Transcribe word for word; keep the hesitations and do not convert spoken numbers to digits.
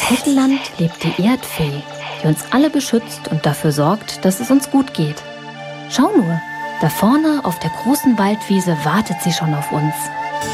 Heckenland lebt die Erdfee, die uns alle beschützt und dafür sorgt, dass es uns gut geht. Schau nur, da vorne auf der großen Waldwiese wartet sie schon auf uns.